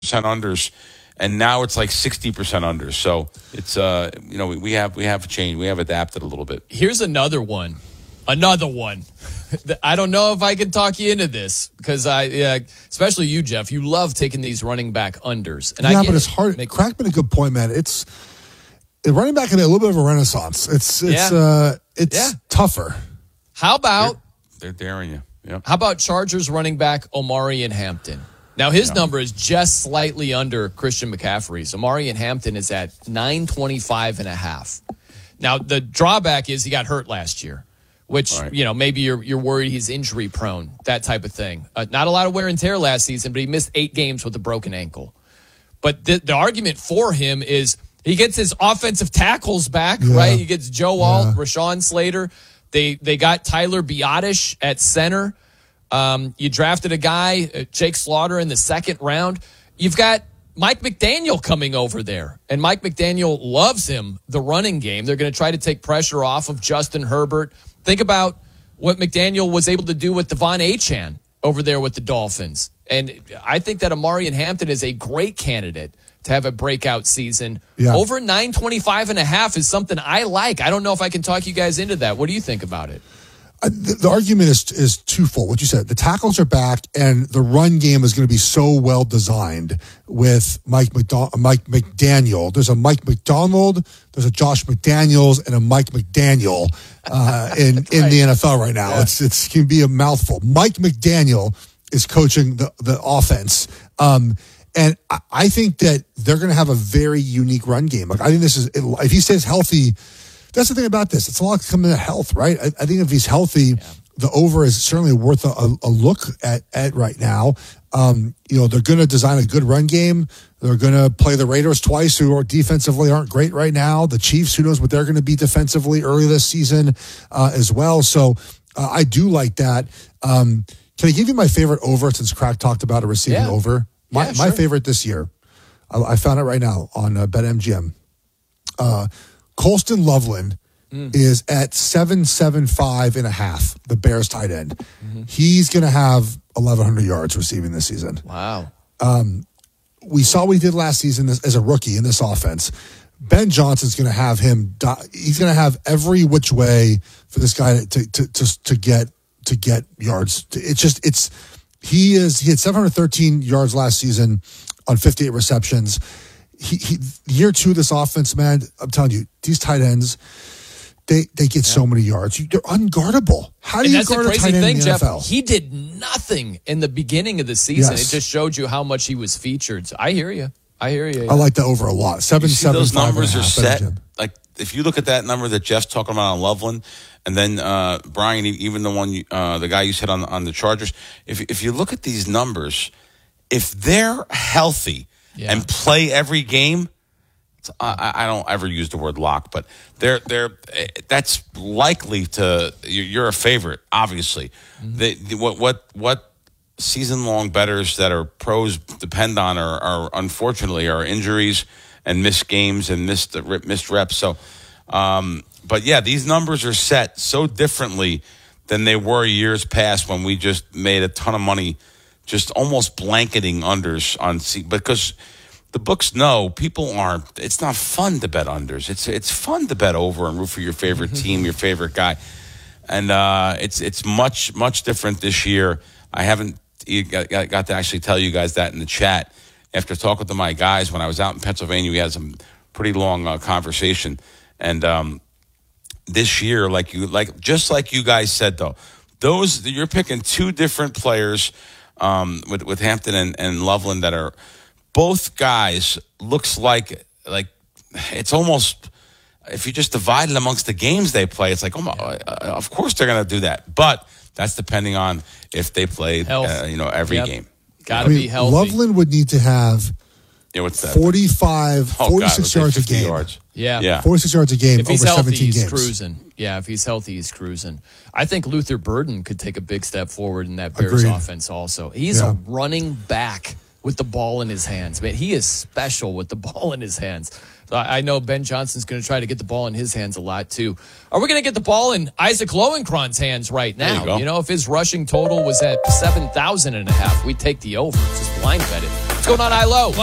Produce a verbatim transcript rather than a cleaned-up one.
percent unders, and now it's like sixty percent unders. So it's uh you know we, we have we have changed, we have adapted a little bit. Here's another one, another one. I don't know if I can talk you into this because I, yeah, especially you, Jeff. You love taking these running back unders, and yeah, I get but it's it. hard. Make, Crack made a good point, man. It's the running back in a little bit of a renaissance. It's it's Yeah. uh it's Yeah. tougher. How about They're, they're daring you. Yeah. how about Chargers running back Omarion Hampton? Now, his Yeah. number is just slightly under Christian McCaffrey's. Omarion Hampton is at nine twenty-five and a half. Now, the drawback is he got hurt last year, which, Right. you know, maybe you're you're worried he's injury prone, that type of thing. Uh, not a lot of wear and tear last season, but he missed eight games with a broken ankle. But the, the argument for him is he gets his offensive tackles back, Yeah. right? He gets Joe Alt, Yeah. Rashawn Slater. They they got Tyler Biotish at center. Um, you drafted a guy, uh, Jake Slaughter, in the second round. You've got Mike McDaniel coming over there, and Mike McDaniel loves him, the running game. They're going to try to take pressure off of Justin Herbert. Think about what McDaniel was able to do with Devon Achane over there with the Dolphins. And I think that Omarion Hampton is a great candidate to have a breakout season. Yeah. Over nine twenty-five and a half is something I like. I don't know if I can talk you guys into that. What do you think about it? Uh, the, the argument is is twofold. What you said, the tackles are back, and the run game is going to be so well designed with Mike McDon- Mike McDaniel. There's a Mike McDonald, there's a Josh McDaniels, and a Mike McDaniel uh, in in the N F L right now. Yeah. It's it's can be a mouthful. Mike McDaniel is coaching the the offense. Um, And I- I think that they're going to have a very unique run game. Like I think this is if he stays healthy. That's the thing about this. It's a lot coming to health, right? I, I think if he's healthy, yeah. the over is certainly worth a, a look at, at right now. Um, you know, they're going to design a good run game. They're going to play the Raiders twice, who are defensively aren't great right now. The Chiefs, who knows what they're going to be defensively early this season uh, as well. So uh, I do like that. Um, can I give you my favorite over since Crack talked about a receiving yeah. over? My, yeah, my sure. favorite this year, I, I found it right now on uh, BetMGM. Uh, Colston Loveland mm. is at seven seven five and a half, the Bears tight end. Mm-hmm. He's going to have eleven hundred yards receiving this season. Wow. Um, we saw what he did last season as, as a rookie in this offense. Ben Johnson's going to have him. He's going to have every which way for this guy to to to, to get to get yards. It's just it's he is he had seven hundred thirteen yards last season on fifty-eight receptions. He, he year two of this offense, man. I'm telling you, these tight ends, they they get yeah. so many yards. You, they're unguardable. How do and you that's guard the crazy a tight end thing, in the Jeff. N F L? He did nothing in the beginning of the season. Yes. It just showed you how much he was featured. So I hear you. I hear you. I like the over a lot. Seven, you see seven, those five numbers and a are half. set. Like if you look at that number that Jeff's talking about on Loveland, and then uh, Brian, even the one, you, uh, the guy you said on on the Chargers. If if you look at these numbers, if they're healthy yeah. and play every game, I, I don't ever use the word lock, but they're they're that's likely to. You're a favorite, obviously. Mm-hmm. They, what what what. season-long bettors that are pros depend on are, are unfortunately are injuries and missed games and missed missed reps. So, um, but yeah, these numbers are set so differently than they were years past when we just made a ton of money, just almost blanketing unders on C because the books know people aren't. It's not fun to bet unders. It's it's fun to bet over and root for your favorite team, your favorite guy, and uh, it's it's much much different this year. I haven't. Got, got to actually tell you guys that in the chat after talking to my guys when I was out in Pennsylvania. We had some pretty long uh, conversation, and um, this year, like you, like just like you guys said, though, those you're picking two different players um, with with Hampton and, and Loveland that are both guys. Looks like like it's almost if you just divide it amongst the games they play, it's like oh my, uh, of course they're going to do that, but. That's depending on if they played, uh, you know, every yep. game. Got to I mean, be healthy. Loveland would need to have yeah, what's that? forty-five, oh, forty-six God, yards a game. Yards. Yeah. yeah. forty-six yards a game if over he's healthy, seventeen he's games. cruising. Yeah, if he's healthy, he's cruising. I think Luther Burden could take a big step forward in that Bears Agreed. offense also. He's yeah. a running back with the ball in his hands. Man, he is special with the ball in his hands. So I know Ben Johnson's going to try to get the ball in his hands a lot, too. Are we going to get the ball in Isaac Lowenkron's hands right now? You, you know, if his rushing total was at seven thousand and a half, we'd take the over. Just blind bet it. What's going on, I L O?